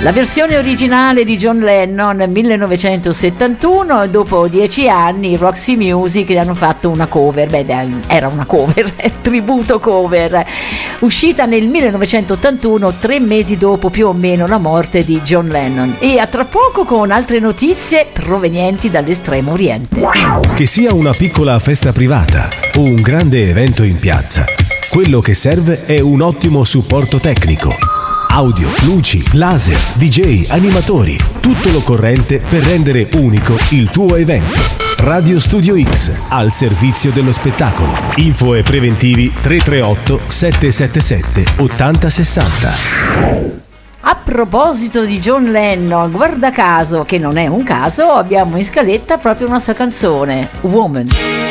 La versione originale di John Lennon 1971, dopo 10 anni Roxy Music gli hanno fatto una cover, era una cover, tributo cover, uscita nel 1981, 3 mesi dopo più o meno la morte di John Lennon. E a tra poco con altre notizie provenienti dall'estremo oriente. Che sia una piccola festa privata o un grande evento in piazza, quello che serve è un ottimo supporto tecnico. Audio, luci, laser, DJ, animatori, tutto l'occorrente per rendere unico il tuo evento. Radio Studio X, al servizio dello spettacolo. Info e preventivi 338 777 8060. A proposito di John Lennon, guarda caso, che non è un caso, abbiamo in scaletta proprio una sua canzone, Woman.